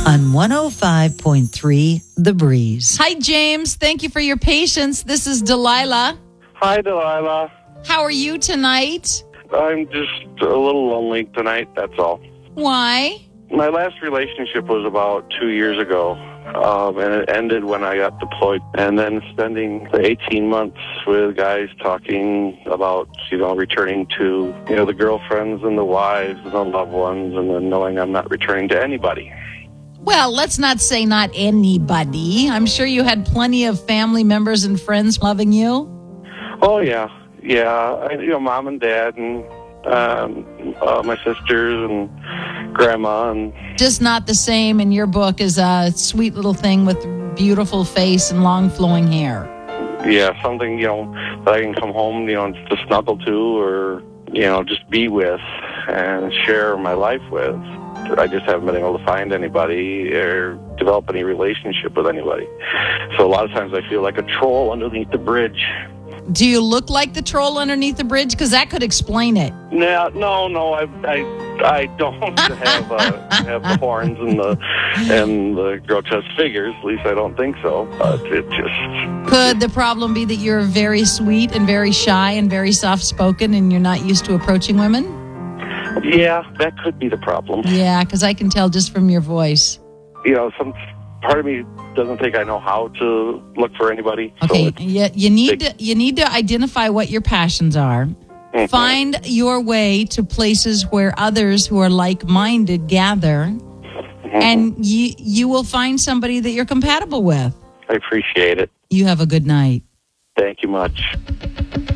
on 105.3 The Breeze. Hi, James. Thank you for your patience. This is Delilah. Hi, Delilah. How are you tonight? I'm just a little lonely tonight, that's all. Why? My last relationship was about 2 years ago, and it ended when I got deployed. And then spending the 18 months with guys talking about, returning to, the girlfriends and the wives and the loved ones, and then knowing I'm not returning to anybody. Well, let's not say not anybody. I'm sure you had plenty of family members and friends loving you. Oh, yeah. Yeah, Mom and Dad and my sisters and Grandma. And just not the same in your book as a sweet little thing with beautiful face and long flowing hair. Yeah, something, that I can come home, to snuggle to or, just be with and share my life with. I just haven't been able to find anybody or develop any relationship with anybody. So a lot of times I feel like a troll underneath the bridge. Do you look like the troll underneath the bridge? Because that could explain it. No, I don't have the horns and the grotesque figures. At least I don't think so. But it just could the problem be that you're very sweet and very shy and very soft-spoken, and you're not used to approaching women? Yeah, that could be the problem. Yeah, because I can tell just from your voice. Some part of me doesn't think I know how to look for anybody. Okay, so you need to identify what your passions are. Mm-hmm. Find your way to places where others who are like-minded gather, mm-hmm. and you will find somebody that you're compatible with. I appreciate it. You have a good night. Thank you much.